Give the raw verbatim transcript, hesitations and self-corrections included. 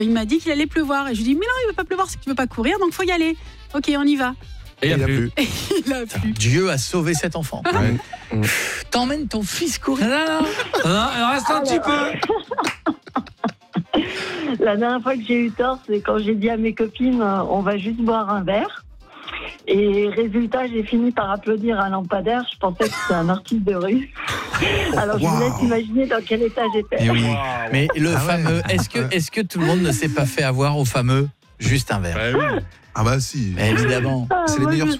Il m'a dit qu'il allait pleuvoir. Et je lui dis, mais non, il ne veut pas pleuvoir, c'est que tu ne veux pas courir, donc il faut y aller. Ok, on y va. Et il a plu. Et il a plu. Dieu a sauvé cet enfant. Ouais. T'emmènes ton fils courir. Non, non, non, non, reste un petit peu. La dernière fois que j'ai eu tort, c'est quand j'ai dit à mes copines, euh, on va juste boire un verre. Et résultat, j'ai fini par applaudir un lampadaire. Je pensais que c'était un artiste de rue. Alors je Wow. vous laisse imaginer dans quel état j'étais. Eh oui. Mais le Ah fameux, ouais. est-ce que, est-ce que tout le monde ne s'est pas fait avoir au fameux juste un verre? Ouais, oui. Ah bah si. Évidemment. Ah, C'est les moi, meilleurs je